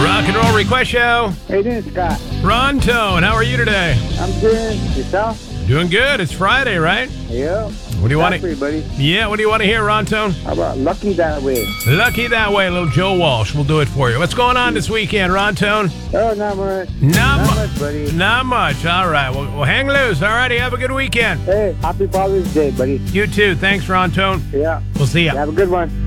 Rock and Roll Request Show. How you doing, Scott? Ron Tone, how are you today? I'm good. Yourself? Doing good. It's Friday, right? Yeah. What do you want to? buddy. Yeah, what do you want to hear, Ron Tone? How about Lucky That Way? Lucky That Way, little Joe Walsh. We'll do it for you. What's going on this weekend, Ron Tone? Oh, not much. Not much, buddy. Not much. All right. Well, hang loose. All righty. Have a good weekend. Hey, happy Father's Day, buddy. You too. Thanks, Ron Tone. Yeah. We'll see ya. Have a good one.